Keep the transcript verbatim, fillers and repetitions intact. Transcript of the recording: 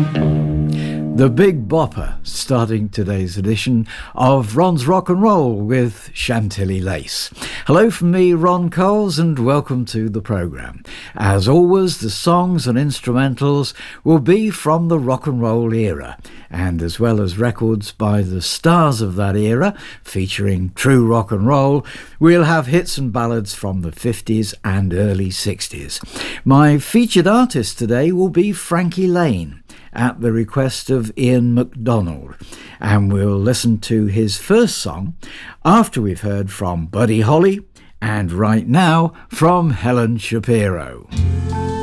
The Big Bopper, starting today's edition of Ron's Rock and Roll with Chantilly Lace. Hello from me, Ron Coles, and welcome to the programme. As always, the songs and instrumentals will be from the rock and roll era, and as well as records by the stars of that era, featuring true rock and roll, we'll have hits and ballads from the fifties and early sixties. My featured artist today will be Frankie Laine, at the request of Ian MacDonald, and we'll listen to his first song after we've heard from Buddy Holly and right now from Helen Shapiro.